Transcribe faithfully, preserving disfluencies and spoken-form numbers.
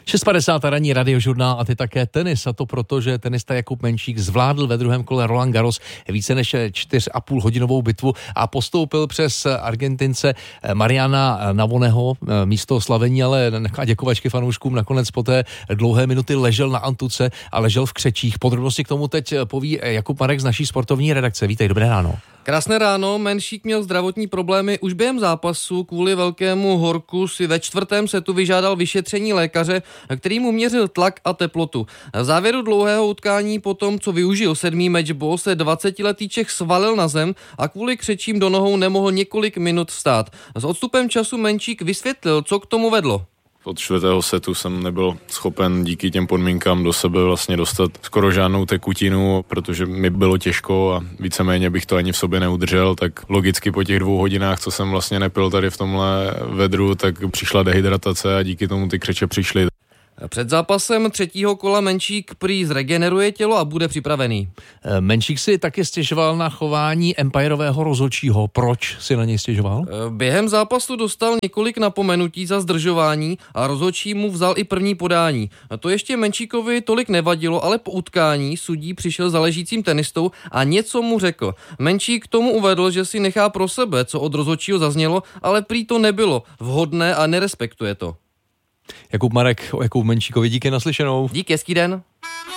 šest padesát ranní radiožurnál a ty také tenis. A to proto, že tenista Jakub Menšík zvládl ve druhém kole Roland Garros více než čtyři a půl hodinovou bitvu a postoupil přes Argentince Mariana Navoneho. Místo slavení ale a děkovačky fanouškům nakonec po té dlouhé minuty ležel na antuce a ležel v křečích. Podrobnosti k tomu teď poví Jakub Marek z naší sportovní redakce. Vítej, dobré ráno. Krásné ráno, Menšík měl zdravotní problémy už během zápasu, kvůli velkému horku si ve čtvrtém setu vyžádal vyšetření lékaře, který mu měřil tlak a teplotu. V závěru dlouhého utkání po tom, co využil sedmý matchball, se dvacetiletý Čech svalil na zem a kvůli křečím do nohou nemohl několik minut vstát. S odstupem času Menšík vysvětlil, co k tomu vedlo. Od čtvrtého setu jsem nebyl schopen díky těm podmínkám do sebe vlastně dostat skoro žádnou tekutinu, protože mi bylo těžko a víceméně bych to ani v sobě neudržel, tak logicky po těch dvou hodinách, co jsem vlastně nepil tady v tomhle vedru, tak přišla dehydratace a díky tomu ty křeče přišly. Před zápasem třetího kola Menšík prý zregeneruje tělo a bude připravený. Menšík si taky stěžoval na chování empirového rozhodčího. Proč si na něj stěžoval? Během zápasu dostal několik napomenutí za zdržování a rozhodčí mu vzal i první podání. To ještě Menšíkovi tolik nevadilo, ale po utkání sudí přišel za ležícím tenistou a něco mu řekl. Menšík tomu uvedl, že si nechá pro sebe, co od rozhodčího zaznělo, ale prý to nebylo vhodné a nerespektuje to. Jakub Marek o Jakub Menšíkovi, díky, naslyšenou. Díky, hezký den.